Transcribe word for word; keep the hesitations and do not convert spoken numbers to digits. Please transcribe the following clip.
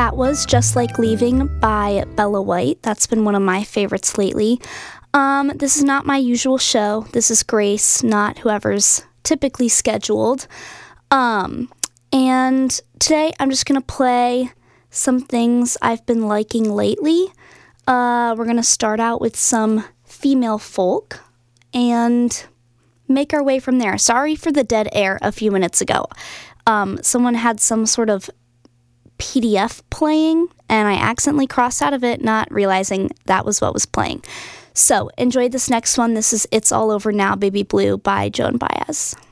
That was Just Like Leaving by Bella White. That's been one of my favorites lately. Um, this is not my usual show. This is Grace, not whoever's typically scheduled. Um, and today I'm just going to play some things I've been liking lately. Uh, we're going to start out with some female folk and make our way from there. Sorry for the dead air a few minutes ago. Um, someone had some sort of P D F playing, and I accidentally crossed out of it, not realizing that was what was playing. So enjoy this next one. This is It's All Over Now, Baby Blue by Joan Baez.